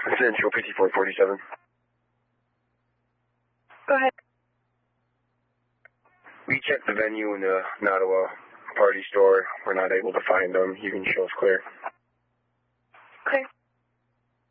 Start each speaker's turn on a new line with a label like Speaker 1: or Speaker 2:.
Speaker 1: Central 5447.
Speaker 2: Go ahead.
Speaker 1: We checked the venue in the Nottawa party store. We're not able to find them. You can show us clear.
Speaker 2: Okay.